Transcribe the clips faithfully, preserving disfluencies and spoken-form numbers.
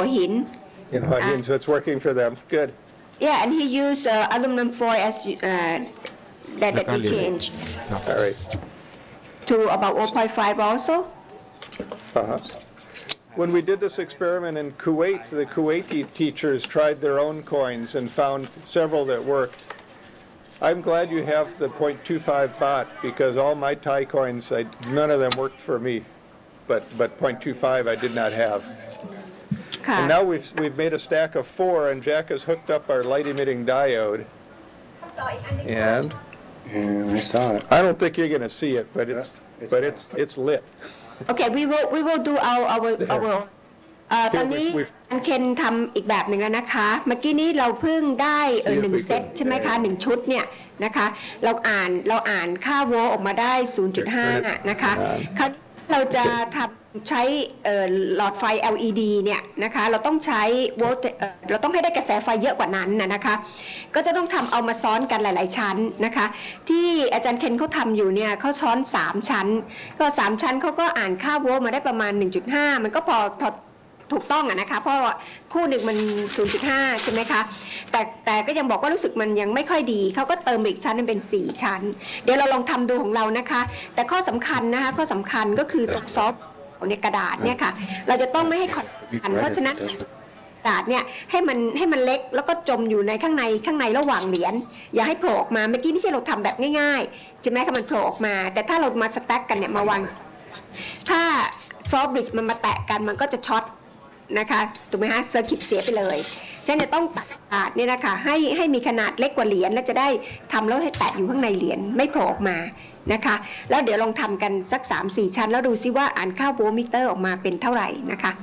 หัวหิน In Hua Hin, so it's working for them. Good. Yeah, and he used uh, aluminum foil as uh, that that we changed. All right. To about zero point five also. Uh-huh. When we did this experiment in Kuwait, the Kuwaiti teachers tried their own coins and found several that worked. I'm glad you have the zero point two five baht because all my Thai coins, I, none of them worked for me, but but zero point two five I did not have. And now we've we've made a stack of four, and Jack has hooked up our light emitting diode. And yeah, I saw it. I don't think you're going to see it, but it's but it's it's lit. Okay, we will we will do our our our ตอนนี้อันเคนทำอีกแบบหนึ่งแล้วนะคะเมื่อกี้นี้เราเพิ่งได้เออหนึ่งเซตใช่ไหมคะหนึ่งชุดเนี่ยนะคะเราอ่านเราอ่านค่าโวลต์ออกมาได้ ศูนย์จุดห้า นะคะเขาเราจะทำใช้หลอดไฟ แอล อี ดี เนี่ยนะคะเราต้องใช้โวลต์เราต้องให้ได้กระแสไฟเยอะกว่านั้นนะคะก็จะต้องทำเอามาซ้อนกันหลายๆชั้นนะคะที่อาจารย์เคนเขาทำอยู่เนี่ยเขาซ้อนสามชั้นก็สามชั้นเขาก็อ่านค่าโวลต์มาได้ประมาณ หนึ่งจุดห้า มันก็พอพอถูกต้องอะนะคะเพราะว่าคู่หนึ่งมัน ศูนย์จุดห้า ใช่ไหมคะแต่แต่ก็ยังบอกว่ารู้สึกมันยังไม่ค่อยดีเขาก็เติมอีกชั้นนึงเป็นสี่ชั้นเดี๋ยวเราลองทำดูของเรานะคะแต่ข้อสำคัญนะคะข้อสำคัญก็คือตกซอฟต์ในกระดาษเนี่ยค่ะเราจะต้องไม่ให้ขดกันเพราะฉะนั้นกระดาษเนี่ยให้มันให้มันเล็กแล้วก็จมอยู่ในข้างในข้างในระหว่างเหรียญอย่าให้โผล่ออกมาเมื่อกี้ที่เราทำแบบง่ายๆใช่ไหมคะมันโผล่ออกมาแต่ถ้าเรามาสแต็กกันเนี่ยมาวางถ้าซอฟต์บริดจ์มันมาแตะกันมันก็จะช็อตนะคะถูกไหมฮะเซอร์กิตเสียไปเลยฉะนั้นต้องตัดกระดาษเนี่ยนะคะให้ให้มีขนาดเล็กกว่าเหรียญและจะได้ทำแล้วให้แตะอยู่ข้างในเหรียญไม่โผล่ออกมานะคะแล้วเดี๋ยวลองทำกันสัก สามสี่ ชั้นแล้วดูซิว่าอ่านค่าโวลต์มิเตอร์ออกมาเป็นเท่าไหร่นะคะ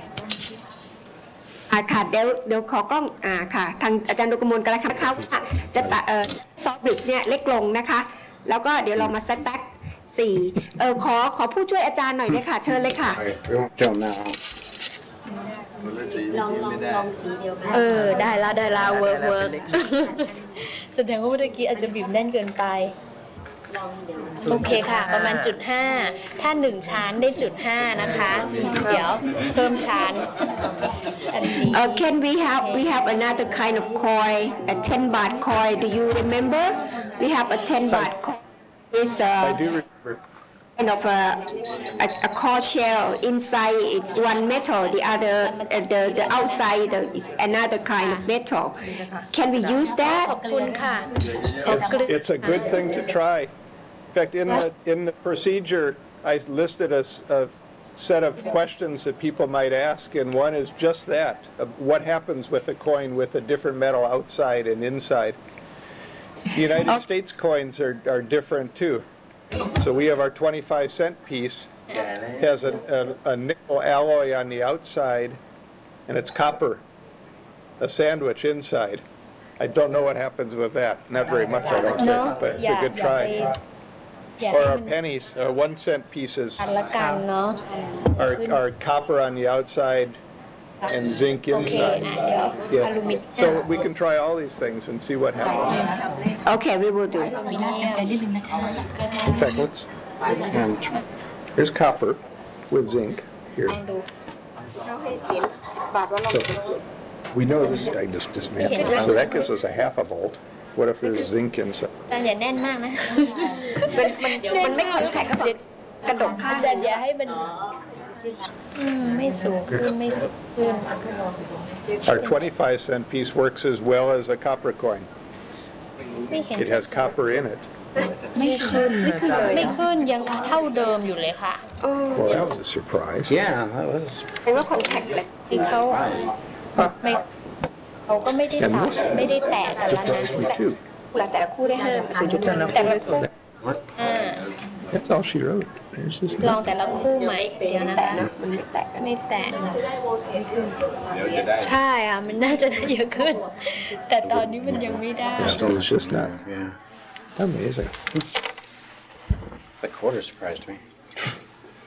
อ่าค่ะเดี๋ยวเดี๋ยวขอกล้องอ่าค่ะทางอาจารย์ดุกมลกันแล้วนะคะว่าจะตัดเอ่อซอฟต์บริดจ์เนี่ยเล็กลงนะคะแล้วก็เดี๋ยวเรามาสแต็กสี่เออขอขอผู้ช่วยอาจารย์หน่อยเนี่ยค่ะเชิญเลยค่ะลองลองลองสีเดียวกันเออได้ละได้ละเวิร์กเวิร์กแสดงว่าเมื่อกี้อาจจะบีบแน่นเกินไปโอเคค่ะประมาณจุดห้าถ้าหนึ่งชั้นได้จุดห้านะคะเดี๋ยวเพิ่มชั้นอันนี้ Uh, can we have we have another kind of coin a ten baht coin do you remember we have a ten baht coin is uh, I do remember. kind of a, a, a core shell inside it's one metal the other uh, the the outside is another kind of metal can we use that ขอบคุณค่ะ It's, it's a good thing to try. In fact, in the in the procedure, I listed a, a set of questions that people might ask, and one is just that: uh, what happens with a coin with a different metal outside and inside? The United States coins are are different too. So we have our twenty-five cent piece has a, a, a nickel alloy on the outside, and it's copper, a sandwich inside. I don't know what happens with that. Not very much, I don't think, but it's a good try. Or our pennies, uh, one cent pieces are, are copper on the outside and zinc inside. Yeah. So we can try all these things and see what happens. okay we will do In fact, let's. Here's copper with zinc here. So we know this. I just dismantled. So that gives us a half a volt. What if there's zinc inside? อาจารย์อย่าแน่นมากนะมันมันมันไม่คอนแทคกับกระดกข้างอาจารย์อย่าให้มันไม่สูงขึ้นไม่สูงขึ้น Our twenty-five cent piece works as well as a copper coin. ไม่เห็น It has copper in it. ไม่ขึ้นไม่ขึ้นยังเท่าเดิมอยู่เลยค่ะ Well, that was a surprise. Yeah, that was. เรียกว่าคอนแทคเลยที่เขาไม่เขาก็ไม่ได้ตัดไม่ได้แตะกันแล้วนะ Surprised me too. แต่ละคู่ได้ห้าศูนย์จุดห้าแต่ละคู่อ่า That's all she wrote. There's just ลองแต่ละคู่ไหมเดี๋ยวนะแต่คะนะมันไม่แตกกันไม่แตะใช่อ่ะมันน่าจะได้เยอะขึ้น แต่ตอนนี้มันยังไม่ได้ It's just not Yeah. amazing. The quarter surprised me.